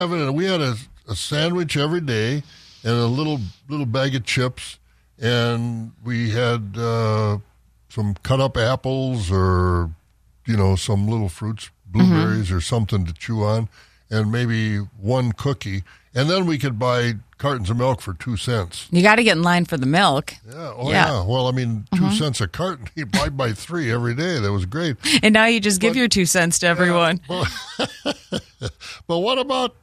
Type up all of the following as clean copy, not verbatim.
We had a sandwich every day and a little bag of chips, and we had some cut up apples or some little fruits, blueberries or something to chew on, and maybe one cookie, and then we could buy cartons of milk for 2 cents. You got to get in line for the milk. Yeah. Yeah. Well, I mean, 2 cents a carton. You buy 3 every day. That was great. And now you just give your 2 cents to everyone. But what about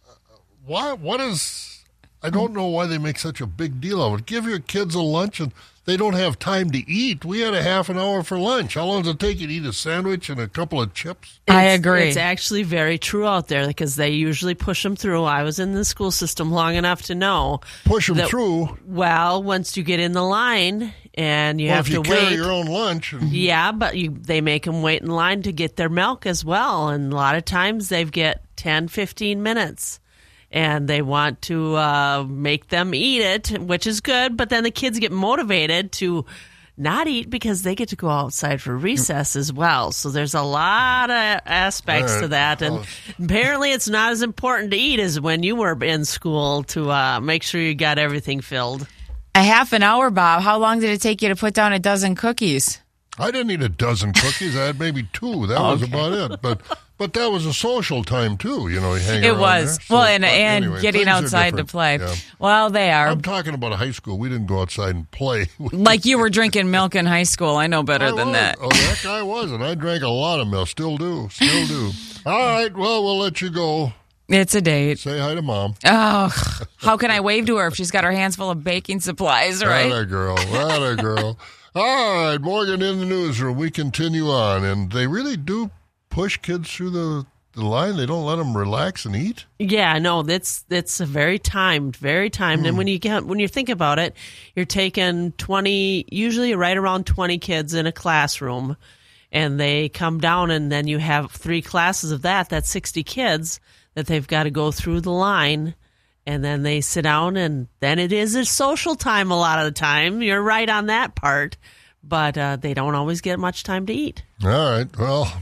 what is? I don't know why they make such a big deal of it. Give your kids a lunch and they don't have time to eat. We had a half an hour for lunch. How long does it take you to eat a sandwich and a couple of chips? I agree. It's actually very true out there because they usually push them through. I was in the school system long enough to know. Push them through? Well, once you get in the line and you have to wait. If you carry your own lunch. Yeah, but they make them wait in line to get their milk as well. And a lot of times they get 10, 15 minutes. And they want to make them eat it, which is good. But then the kids get motivated to not eat because they get to go outside for recess as well. So there's a lot of aspects to that. And apparently it's not as important to eat as when you were in school to make sure you got everything filled. A half an hour, Bob. How long did it take you to put down a dozen cookies? I didn't eat a dozen cookies. I had maybe 2. That was about it. But that was a social time, too. You hang It around was. there. So, well, and anyway, getting outside to play. Yeah. Well, they are. I'm talking about a high school. We didn't go outside and play. Like you were drinking milk in high school. I know better than that. Oh, heck, I wasn't. I drank a lot of milk. Still do. All right. Well, we'll let you go. It's a date. Say hi to Mom. Oh, how can I wave to her if she's got her hands full of baking supplies, right? What a girl. All right, Morgan in the newsroom. We continue on, and they really do push kids through the line. They don't let them relax and eat. Yeah, no, that's very timed. And when you think about it, you're taking 20, usually right around 20 kids in a classroom, and they come down, and then you have 3 classes of that. That's 60 kids that they've got to go through the line. And then they sit down, and then it is a social time a lot of the time. You're right on that part. But they don't always get much time to eat. All right. Well,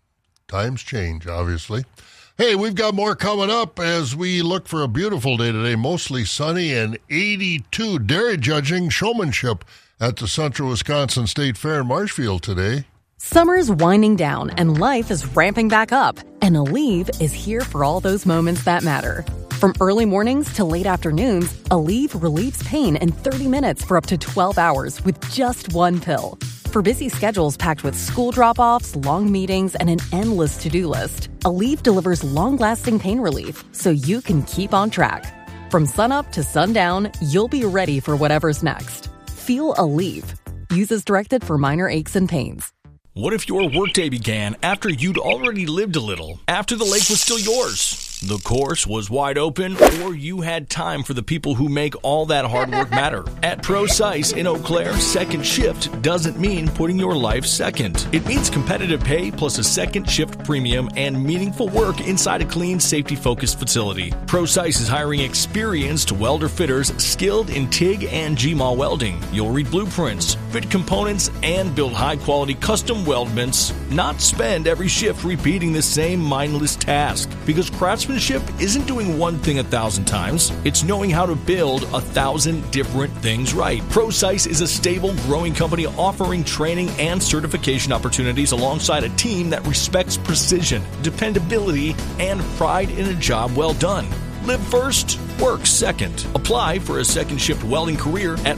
times change, obviously. Hey, we've got more coming up as we look for a beautiful day today, mostly sunny and 82. Dairy judging showmanship at the Central Wisconsin State Fair in Marshfield today. Summer's winding down, and life is ramping back up. And Aleve is here for all those moments that matter. From early mornings to late afternoons, Aleve relieves pain in 30 minutes for up to 12 hours with just one pill. For busy schedules packed with school drop-offs, long meetings, and an endless to-do list, Aleve delivers long-lasting pain relief so you can keep on track. From sunup to sundown, you'll be ready for whatever's next. Feel Aleve. Use as directed for minor aches and pains. What if your workday began after you'd already lived a little, after the lake was still yours? The course was wide open, or you had time for the people who make all that hard work matter. At ProSice in Eau Claire, second shift doesn't mean putting your life second. It means competitive pay plus a second shift premium and meaningful work inside a clean, safety-focused facility. ProSice is hiring experienced welder fitters skilled in TIG and GMAW welding. You'll read blueprints, fit components, and build high-quality custom weldments, not spend every shift repeating the same mindless task. Because craftsmanship isn't doing one thing 1,000 times. It's knowing how to build 1,000 different things right. ProSice is a stable, growing company offering training and certification opportunities alongside a team that respects precision, dependability, and pride in a job well done. Live first, work second. Apply for a second shift welding career at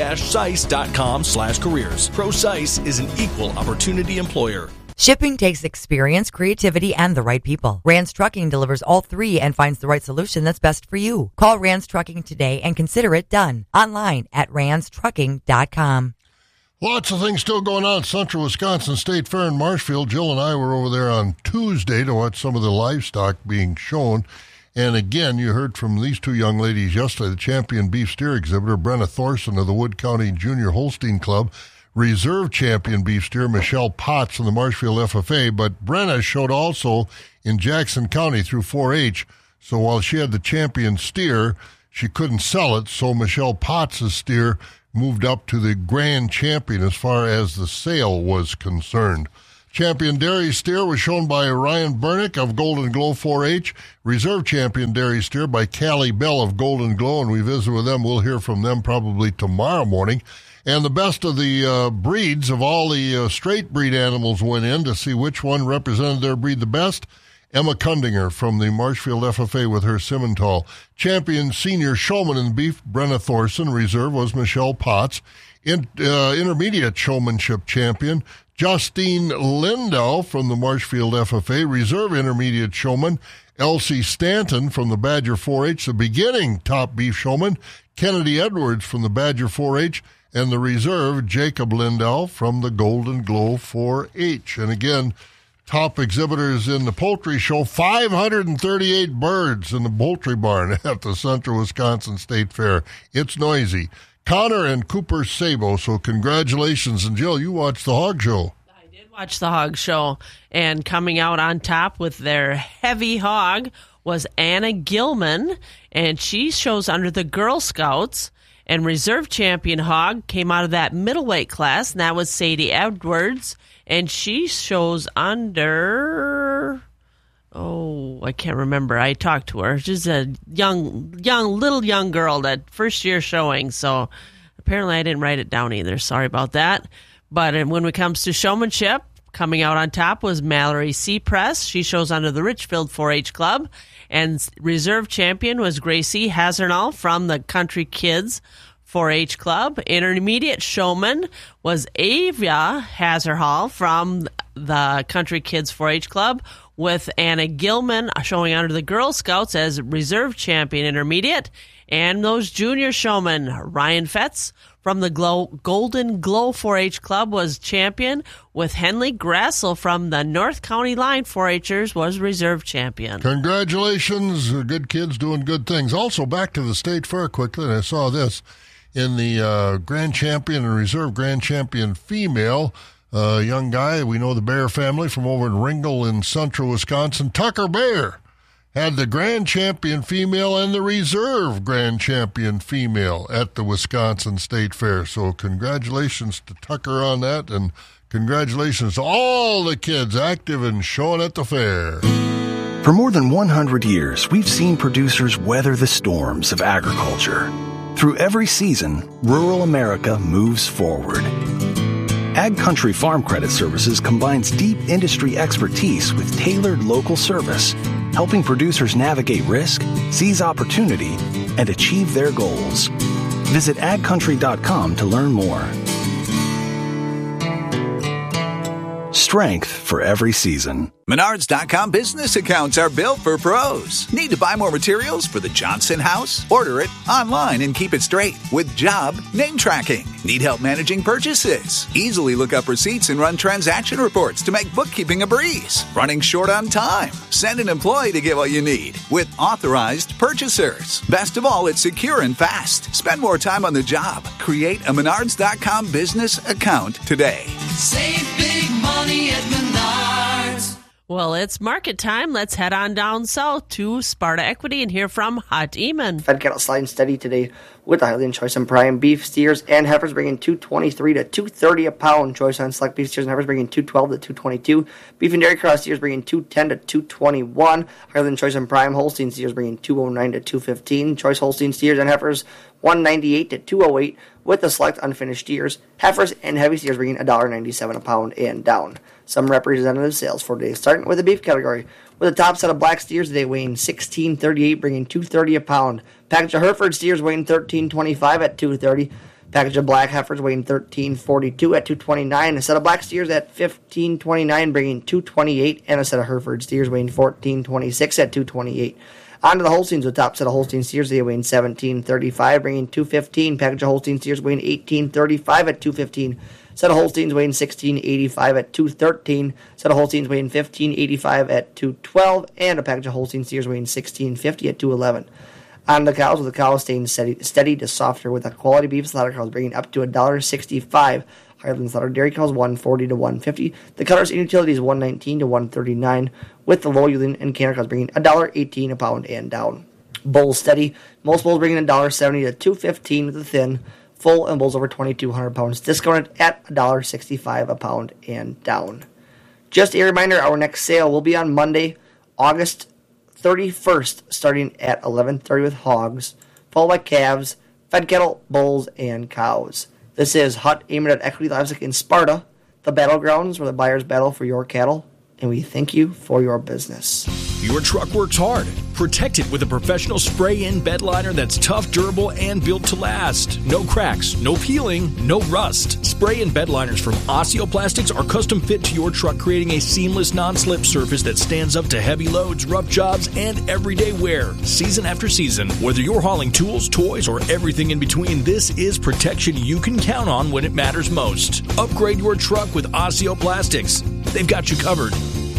pro-sice.com/careers. ProSice is an equal opportunity employer. Shipping takes experience, creativity, and the right people. Rand's Trucking delivers all 3 and finds the right solution that's best for you. Call Rand's Trucking today and consider it done. Online at randstrucking.com. Lots of things still going on at Central Wisconsin State Fair in Marshfield. Jill and I were over there on Tuesday to watch some of the livestock being shown. And again, you heard from these 2 young ladies yesterday, the champion beef steer exhibitor, Brenna Thorson of the Wood County Junior Holstein Club, reserve champion beef steer Michelle Potts in the Marshfield FFA, but Brenna showed also in Jackson County through 4-H. So while she had the champion steer, she couldn't sell it, so Michelle Potts' steer moved up to the grand champion as far as the sale was concerned. Champion Dairy Steer was shown by Ryan Bernick of Golden Glow 4-H. Reserve Champion Dairy Steer by Callie Bell of Golden Glow, and we visit with them. We'll hear from them probably tomorrow morning. And the best of the breeds of all the straight breed animals went in to see which one represented their breed the best. Emma Kundinger from the Marshfield FFA with her Simmental. Champion Senior Showman in Beef, Brenna Thorson. Reserve was Michelle Potts. Intermediate Showmanship Champion, Justine Lindell from the Marshfield FFA. Reserve Intermediate Showman, Elsie Stanton from the Badger 4-H. The beginning Top Beef Showman, Kennedy Edwards from the Badger 4-H. And the reserve, Jacob Lindell from the Golden Glow 4-H. And again, top exhibitors in the poultry show, 538 birds in the poultry barn at the Central Wisconsin State Fair. It's noisy. Connor and Cooper Sabo, so congratulations. And Jill, you watched the hog show. I did watch the hog show, and coming out on top with their heavy hog was Anna Gilman, and she shows under the Girl Scouts. And reserve champion hog came out of that middleweight class, and that was Sadie Edwards, and she shows under, I can't remember. I talked to her. She's a young girl, that first year showing, so apparently I didn't write it down either. Sorry about that. But when it comes to showmanship, coming out on top was Mallory Seapress. She shows under the Richfield 4-H Club. And reserve champion was Gracie Hazernall from the Country Kids 4-H Club. Intermediate showman was Avia Hazerhall from the Country Kids 4-H Club, with Anna Gilman showing under the Girl Scouts as reserve champion intermediate. And those junior showmen, Ryan Fetz from the Golden Glow 4-H Club was champion, with Henley Grassel from the North County Line 4-Hers was reserve champion. Congratulations. Good kids doing good things. Also, back to the State Fair quickly, and I saw this in the Grand Champion and Reserve Grand Champion female. Young guy, we know the Bear family from over in Ringel in Central Wisconsin. Tucker Bear had the Grand Champion female and the Reserve Grand Champion female at the Wisconsin State Fair. So congratulations to Tucker on that, and congratulations to all the kids active and showing at the fair. For more than 100 years, we've seen producers weather the storms of agriculture. Through every season, rural America moves forward. Ag Country Farm Credit Services combines deep industry expertise with tailored local service, helping producers navigate risk, seize opportunity, and achieve their goals. Visit agcountry.com to learn more. Strength for every season. Menards.com business accounts are built for pros. Need to buy more materials for the Johnson house? Order it online and keep it straight with job name tracking. Need help managing purchases? Easily look up receipts and run transaction reports to make bookkeeping a breeze. Running short on time? Send an employee to get what you need with authorized purchasers. Best of all, it's secure and fast. Spend more time on the job. Create a Menards.com business account today. Save big money at Menards. Well, it's market time. Let's head on down south to Sparta Equity and hear from Hut Eamon. Fed cattle sliding steady today with the Highland Choice and Prime beef steers and heifers bringing $223 to $230 a pound. Choice on select beef steers and heifers bringing $212 to $222. Beef and dairy cross steers bringing $210 to $221. Highland Choice and Prime Holstein steers bringing $209 to $215. Choice Holstein steers and heifers $198 to $208 with the select unfinished steers. Heifers and heavy steers bringing $1.97 a pound and down. Some representative sales for today, starting with the beef category, with a top set of black steers today weighing $16.38, bringing $2.30 a pound. Package of Hereford steers weighing $13.25 at $2.30. Package of black heifers weighing $13.42 at $2.29. A set of black steers at $15.29, bringing $2.28, and a set of Hereford steers weighing $14.26 at $2.28. On to the Holsteins, with top set of Holstein steers today weighing $17.35, bringing $2.15. Package of Holstein steers weighing $18.35 at $2.15. Set of Holsteins weighing $16.85 at $2.13. Set of Holsteins weighing $15.85 at $2.12. And a package of Holstein steers weighing $16.50 at $2.11. On the cows, with the cows staying steady to softer, with a quality beef slaughter cows bringing up to $1.65. Higher than slaughter dairy cows $1.40 to $1.50. The cutters and utilities $1.19 to $1.39. With the low yielding and canner cows bringing $1.18 a pound and down. Bulls steady. Most bulls bringing $1.70 to $2.15 with the thin. Full and bulls over 2,200 pounds, discounted at $1.65 a pound and down. Just a reminder, our next sale will be on Monday, August 31st, starting at 11:30 with hogs, followed by calves, fed cattle, bulls, and cows. This is Hut aimed at Equity Livestock in Sparta, the battlegrounds where the buyers battle for your cattle, and we thank you for your business. Your truck works hard. Protect it with a professional spray-in bed liner that's tough, durable, and built to last. No cracks, no peeling, no rust. Spray-in bed liners from Osteoplastics are custom fit to your truck, creating a seamless, non-slip surface that stands up to heavy loads, rough jobs, and everyday wear. Season after season, whether you're hauling tools, toys, or everything in between, this is protection you can count on when it matters most. Upgrade your truck with Osteoplastics. They've got you covered.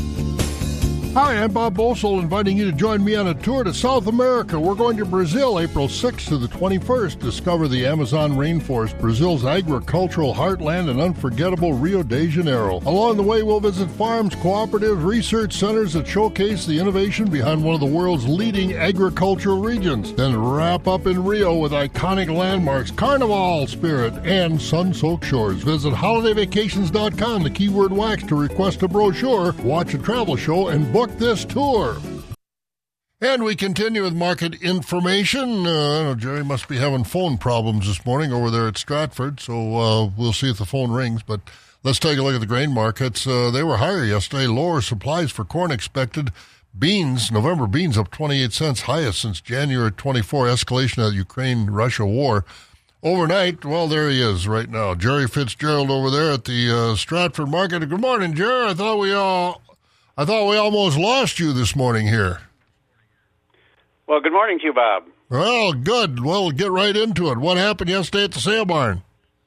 Hi, I'm Bob Bosel, inviting you to join me on a tour to South America. We're going to Brazil, April 6th to the 21st. Discover the Amazon rainforest, Brazil's agricultural heartland, and unforgettable Rio de Janeiro. Along the way, we'll visit farms, cooperative research centers that showcase the innovation behind one of the world's leading agricultural regions. Then wrap up in Rio with iconic landmarks, Carnival spirit, and sun-soaked shores. Visit holidayvacations.com, the keyword wax, to request a brochure, watch a travel show, and book this tour. And we continue with market information. I know Jerry must be having phone problems this morning over there at Stratford, so we'll see if the phone rings. But let's take a look at the grain markets. They were higher yesterday. Lower supplies for corn expected. Beans, November beans up 28 cents, highest since January 24, escalation of the Ukraine-Russia war. Overnight, well, there he is right now. Jerry Fitzgerald over there at the Stratford market. Good morning, Jerry. I thought we almost lost you this morning here. Well, good morning to you, Bob. Well, good. Well, get right into it. What happened yesterday at the sale barn?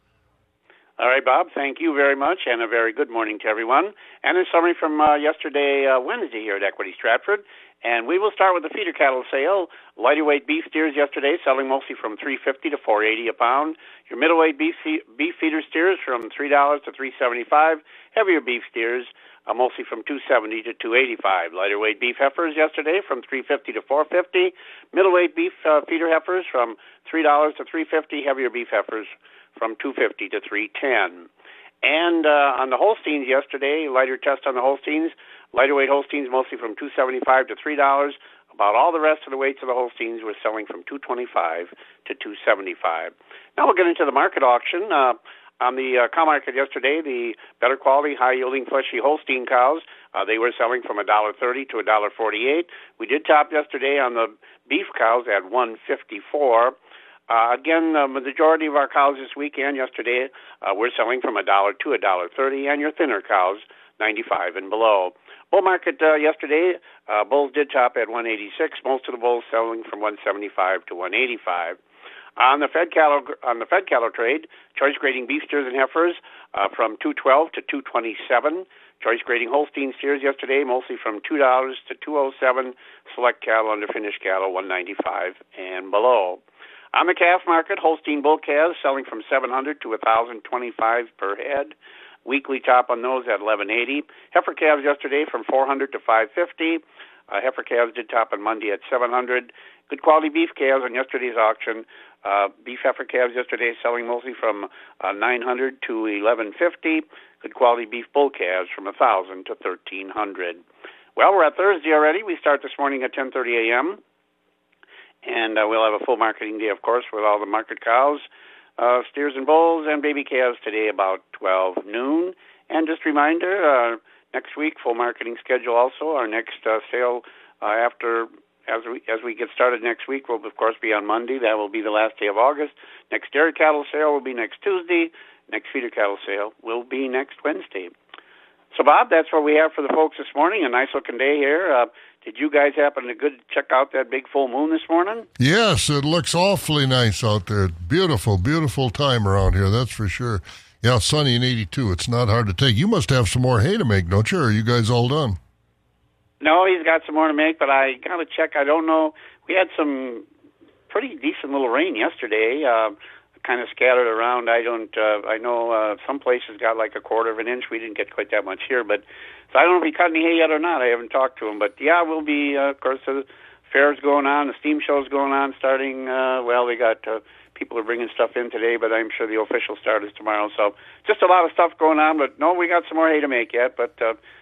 All right, Bob, thank you very much, and a very good morning to everyone. And a summary from yesterday, Wednesday, here at Equity Stratford. And we will start with the feeder cattle sale. Lighter weight beef steers yesterday selling mostly from $3.50 to $4.80 a pound. Your middleweight beef feeder steers from $3 to $3.75. Heavier beef steers mostly from $2.70 to $2.85. Lighter weight beef heifers yesterday from $3.50 to $4.50. Middleweight beef feeder heifers from $3 to $3.50. Heavier beef heifers from $2.50 to $3.10. And on the Holsteins yesterday, lighter test on the Holsteins. Lighter weight Holsteins mostly from $2.75 to $3. About all the rest of the weights of the Holsteins were selling from $2.25 to $2.75. Now we'll get into the market auction. On the cow market yesterday, the better quality, high-yielding, fleshy Holstein cows, they were selling from $1.30 to $1.48. We did top yesterday on the beef cows at $1.54. Again, the majority of our cows this week and yesterday were selling from $1 to $1.30, and your thinner cows, 95 and below. Bull market yesterday, bulls did top at $186. Most of the bulls selling from $175 to $185. On the fed cattle trade, choice grading beef steers and heifers from $2.12 to $2.27. Choice grading Holstein steers yesterday mostly from $2 to $2.07. Select cattle, underfinished cattle, $195 and below. On the calf market, Holstein bull calves selling from $700 to $1,025 per head. Weekly top on those at $11.80. Heifer calves yesterday from $400 to $550. Heifer calves did top on Monday at $700. Good quality beef calves on yesterday's auction. Beef heifer calves yesterday selling mostly from $900 to $1,150. Good quality beef bull calves from $1,000 to $1,300. Well, we're at Thursday already. We start this morning at 10:30 a.m. And we'll have a full marketing day, of course, with all the market cows, steers and bulls, and baby calves today about 12 noon. And just a reminder, next week, full marketing schedule also. Our next sale as we get started next week will, of course, be on Monday. That will be the last day of August. Next dairy cattle sale will be next Tuesday. Next feeder cattle sale will be next Wednesday. So, Bob, that's what we have for the folks this morning. A nice-looking day here. Did you guys happen to check out that big full moon this morning? Yes, it looks awfully nice out there. Beautiful, beautiful time around here, that's for sure. Yeah, sunny and 82. It's not hard to take. You must have some more hay to make, don't you? Or are you guys all done? No, he's got some more to make, but I got to check. I don't know. We had some pretty decent little rain yesterday, kind of scattered around. I know some places got like a quarter of an inch. We didn't get quite that much here, but so I don't know if he cut any hay yet or not. I haven't talked to him, but yeah, we'll be. Of course, the fair's going on, the steam show's going on. Starting. We got people are bringing stuff in today, but I'm sure the official start is tomorrow. So just a lot of stuff going on. But no, we got some more hay to make yet. But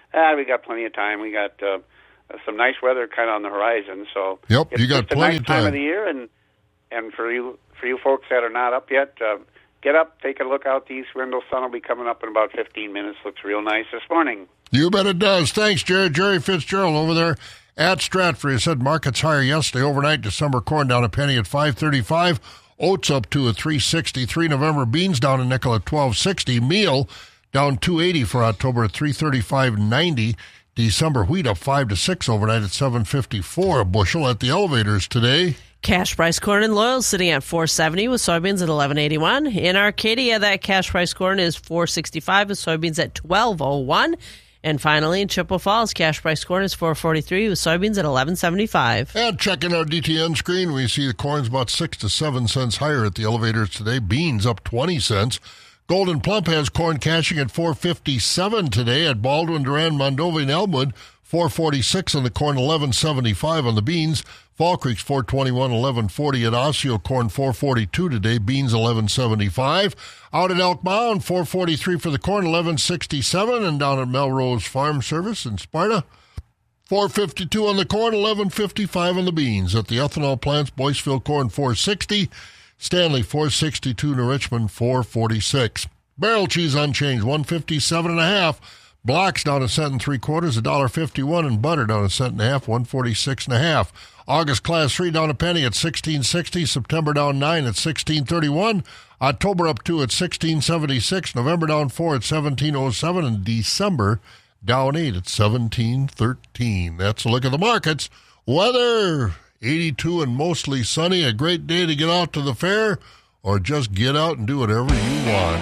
We got plenty of time. We got some nice weather kind of on the horizon. So yep, it's you got just a plenty nice of time of the year, and for you folks that are not up yet, get up, take a look out the east window. Sun will be coming up in about 15 minutes. Looks real nice this morning. You bet it does. Thanks, Jerry. Jerry Fitzgerald over there at Stratford. He said markets higher yesterday overnight. December corn down a penny at $5.35. Oats up to a $3.63. November beans down a nickel at $12.60. Meal down $2.80 for October at $3.35.90. December wheat up 5 to 6 overnight at $7.54 a bushel. At the elevators today, cash price corn in Loyal sitting at $4.70 with soybeans at $11.81. In Arcadia, that cash price corn is $4.65 with soybeans at $12.01. And finally, in Chippewa Falls, cash price corn is $4.43 with soybeans at $11.75. And checking our DTN screen, we see the corn's about 6 to 7 cents higher at the elevators today. Beans up 20 cents. Golden Plump has corn cashing at $4.57 today at Baldwin, Durand, Mondovi, and Elmwood. $4.46 on the corn, $11.75 on the beans. Fall Creek's $4.21, $11.40 at Osseo. Corn $4.42 today. Beans $11.75. Out at Elk Mound, $4.43 for the corn, $11.67. And down at Melrose Farm Service in Sparta, $4.52 on the corn, $11.55 on the beans. At the ethanol plants, Boyceville corn $4.60. Stanley $4.62, New Richmond $4.46. Barrel cheese unchanged, $1.57.5. Blocks down a cent and 3/4, $1.51, and butter down a cent and a half, $1.46.5. August class 3 down a penny at $16.60. September down 9 at $16.31. October up 2 at $16.76. November down 4 at $17.07, and December down 8 at $17.13. That's a look at the markets. Weather, 82 and mostly sunny. A great day to get out to the fair, or just get out and do whatever you want.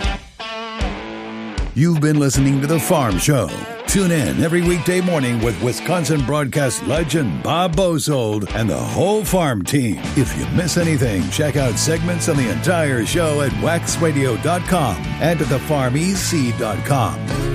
You've been listening to The Farm Show. Tune in every weekday morning with Wisconsin broadcast legend Bob Bosold and the whole farm team. If you miss anything, check out segments on the entire show at waxradio.com and at thefarmec.com.